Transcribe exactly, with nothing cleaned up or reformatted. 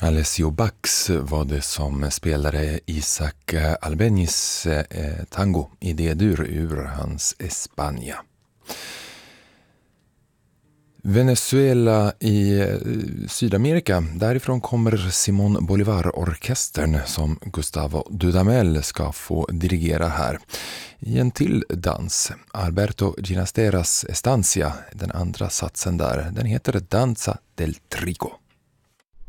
Alessio Bax var det som spelade Isaac Albenis eh, tango i D-dur ur hans España. Venezuela i eh, Sydamerika, därifrån kommer Simón Bolívar-orkestern som Gustavo Dudamel ska få dirigera här. I en till dans, Alberto Ginasteras Estancia, den andra satsen där, den heter Danza del Trigo.